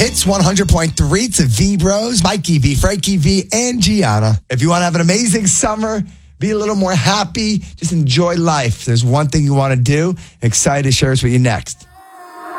Hits 100.3 to V Bros, Mikey V, Frankie V, and Gianna. If you want to have an amazing summer, be a little more happy, just enjoy life. There's one thing you want to do. Excited to share this with you next.